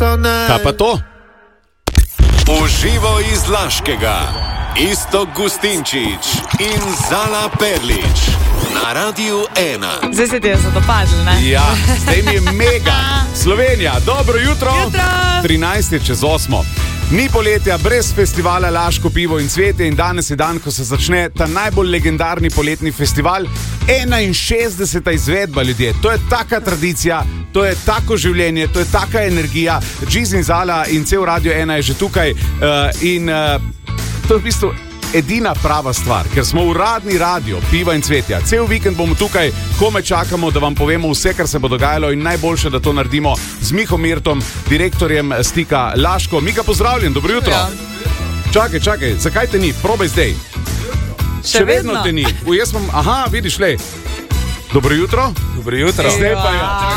Kaj pa to? Uživo iz Laškega. Iztok Gustinčič in Zala Perlič na Radiu 1. Zdaj se ti je zadopadlo, ne? Ja, zdaj mi je mega. Slovenija, dobro jutro. 13 je čez 8. Ni poletja brez festivala Laško pivo in cvetje in danes je dan, ko se začne ta najbolj legendarni poletni festival. 61. izvedba, ljudje. To je taka tradicija, to je tako življenje, to je taka energija. Džiz in Zala in cel Radio 1 je že tukaj to je v bistvu edina prava stvar, ker smo uradni radio piva in cvetja. Cel vikend bomo tukaj, komaj čakamo, da vam povemo vse, kar se bo dogajalo in najboljše, da to naredimo z Miho Mirtom, direktorjem stika Laško. Mika, pozdravljen, dobro jutro. Ja. Čakaj, zakaj te ni? Probaj zdaj. Še vedno te ni. Aha, vidiš, lej. Dobro jutro. Dobro jutro. Zdaj pa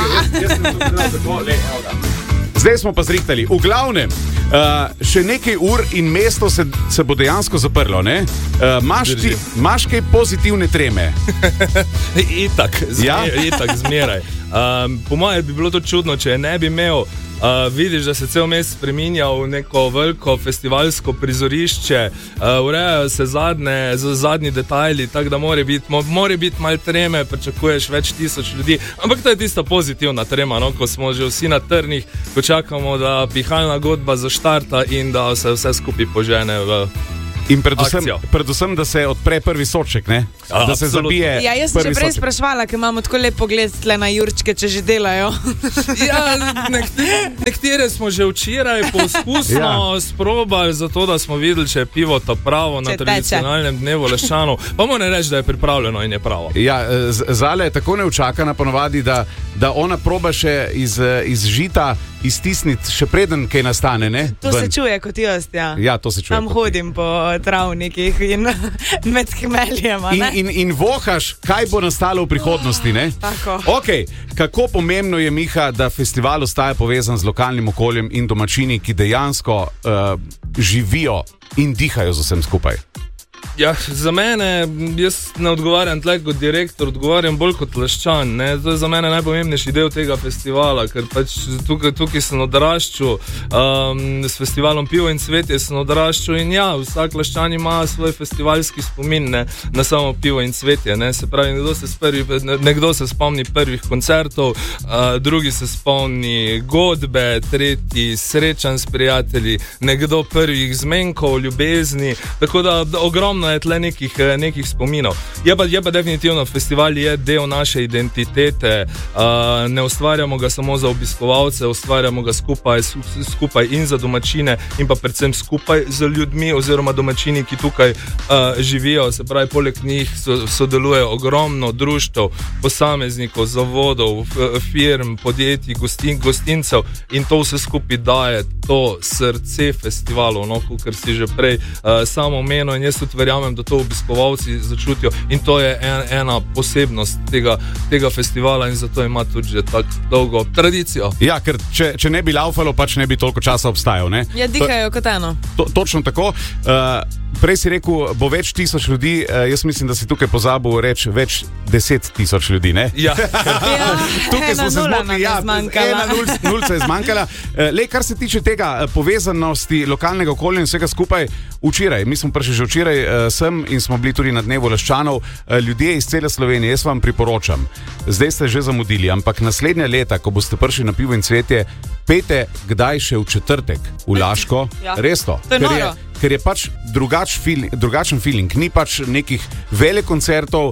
Zdaj smo pa zrihtali. V glavnem, še nekaj ur in mesto se bo dejansko zaprlo, ne? Imaš kaj pozitivne treme? Itak, zmeraj. Po moje bi bilo to čudno, če ne bi imel. Vidiš, da se cel mest spreminja v neko veliko festivalsko prizorišče, urejajo se zadnji detajli, tako da more biti malo treme, pričakuješ več tisoč ljudi, ampak to je tista pozitivna trema, no? Ko smo že vsi na trnih, ko čakamo, da pihalna godba zaštarta in da se vse skupaj požene v in predvsem, da se odpre prvi soček, ne? Da se zabije. Ja, jaz sem že prej sprašvala, ker imamo tako lep pogled tle na jurčke, če že delajo. Ja, nekatere smo že včeraj poskusno sprobali, zato da smo videli, če je pivo ta pravo na tradicionalnem dnevu Laščanov. Pa moram reči, da je pripravljeno in je pravo. Ja, Zala je tako neučakana ponovadi, da ona proba še iz žita iztisniti še preden kaj nastane, ne? To se čuje kot jaz, ja. Ja, to se čuje. Tam hodim po travnikih in med hmeljema, ne? In vohaš, kaj bo nastalo v prihodnosti, ne? Tako. Ok, kako pomembno je, Miha, da festival ostaja povezan z lokalnim okoljem in domačini, ki dejansko živijo in dihajo z vsem skupaj? Ja, za mene, jaz ne odgovarjam tle kot direktor, odgovarjam bolj kot Laščan, ne? To je za mene najpomembnejši del tega festivala, ker pač tukaj sem odraščal, s festivalom Pivo in cvetje sem odraščal in ja, vsak Laščan ima svoj festivalski spomin, ne? Na samo Pivo in cvetje, ne? Se pravi, nekdo se spomni prvih koncertov, drugi se spomni godbe, tretji srečanj s prijatelji, nekdo prvih zmenkov, ljubezni, tako da ogromno je tle nekih spominov. Je pa definitivno festival je del naše identitete, ne ustvarjamo ga samo za obiskovalce, ustvarjamo ga skupaj in za domačine in pa predvsem skupaj z ljudmi oziroma domačini, ki tukaj živijo. Se pravi, poleg njih sodelujejo ogromno društev, posameznikov, zavodov, firm, podjetij, gostincev in to vse skupaj daje to srce festivalov, no, ker si že prej samo omenil in jaz tudi verjamem, da to obiskovalci začutijo in to je ena posebnost tega festivala in zato ima tudi že tako dolgo tradicijo. Ja, ker če ne bi laufalo, pač ne bi toliko časa obstajal, ne? Ja, dihajo kot eno. Točno tako. Prej si rekel, bo več tisoč ljudi, jaz mislim, da si tukaj pozabil reči več 10 tisoč ljudi, ne? Ja. Tukaj smo se zmotili, ja, 1:0 je zmanjkala. Lej, kar se tiče tega povezanosti lokalnega okolja in vsega skupaj, včeraj, mi smo prišli že včeraj sem in smo bili tudi na dnevu Laščanov, ljudje iz cele Slovenije, jaz vam priporočam, zdaj ste že zamudili, ampak naslednja leta, ko boste prišli na Pivo in cvetje, pejte kdaj še v četrtek v Laško, resno. To je noro. Ker je pač drugačen feeling, ni pač nekih velekoncertov,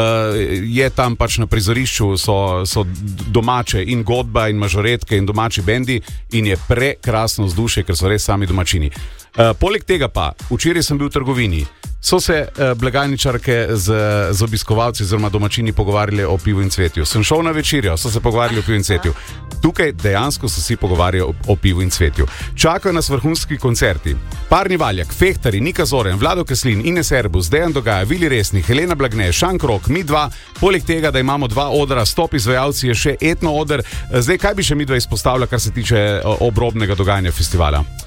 je tam pač na prizorišču so domače in godba in mažoretke in domači bendi in je prekrasno vzdušje, ker so res sami domačini. Poleg tega pa, včeraj sem bil v trgovini, so se blagajničarke z obiskovalci oziroma domačini pogovarjali o Pivu in cvetju. Sem šel na večerjo, so se pogovarjali o Pivu in cvetju. Tukaj dejansko so si pogovarjali o Pivu in cvetju. Čakajo nas vrhunski koncerti. Parni Valjak, Fehtari, Nika Zoren, Vlado Kreslin, Ines Erbus, Dejan Dogaja, Vili Resnik, Helena Blagne, Šankrok, mi dva. Poleg tega, da imamo 2 odra, stop izvajalci, je še etno oder. Zdaj, kaj bi še mi dva izpostavila, kar se tiče obrobnega dogajanja festivala?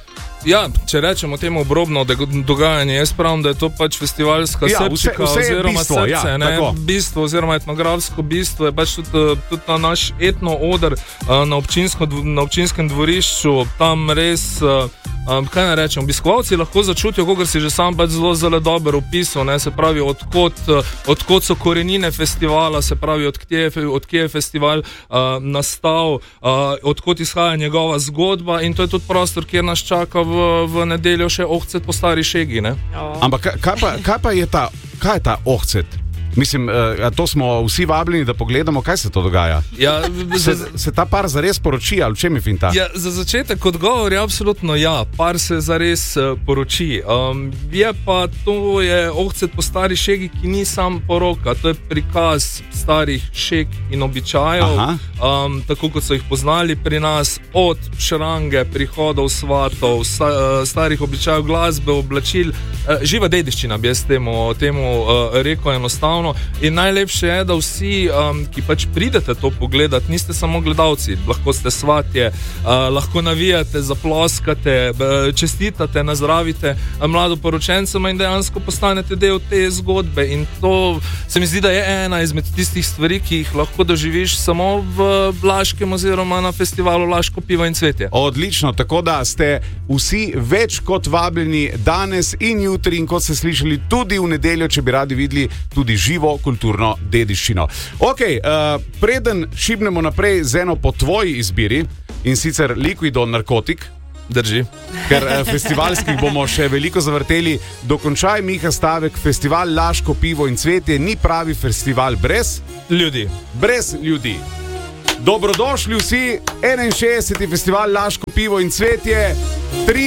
Ja, če rečemo temu obrobno dogajanje, jaz pravim, da je to pač festivalska srčika oziroma bistvo, srce, bistvo oziroma etnografsko bistvo je pač tudi ta naš etno-oder na občinskem dvorišču, tam res, kaj ne rečem, obiskovalci lahko začutijo, kogar si že sam pač zelo dobro opisal, se pravi, odkot so korenine festivala, se pravi, odkje je festival nastal, odkot izhaja njegova zgodba in to je tudi prostor, kjer nas čaka v nedeljo še ohcet po stari šegi, ne? Ampak kaj je ta ohcet? Mislim, to smo vsi vabljeni, da pogledamo, kaj se to dogaja. Ja, se ta par zares poroči, ali v čem je finta? Ja, za začetek odgovor je absolutno ja, par se zares poroči. Je pa to je ohcet po stari šegi, ki ni sam poroka, to je prikaz starih šeg in običajev, tako kot so jih poznali pri nas, od šrange, prihodov svatov, starih običajev, glasbe, oblačil, živa dediščina bi jaz temu rekel enostavno. In najlepše je, da vsi, ki pač pridete to pogledati, niste samo gledalci, lahko ste svatje, lahko navijate, zaploskate, čestitate, nazdravite mladoporočencema in dejansko postanete del te zgodbe. In to se mi zdi, da je ena izmed tistih stvari, ki jih lahko doživiš samo v Laškem oziroma na festivalu Laško pivo in cvetje. Odlično, tako da ste vsi več kot vabljeni danes in jutri in kot ste slišali tudi v nedeljo, če bi radi videli tudi živo kulturno dediščino. Ok, preden šibnemo naprej z eno po tvoji izbiri, in sicer Liquido Narkotik, drži, ker festivalskih bomo še veliko zavrteli, dokončaj Miha stavek, festival Laško pivo in cvetje ni pravi festival brez ljudi. Brez ljudi. Dobrodošli vsi, 61. festival Laško pivo in cvetje,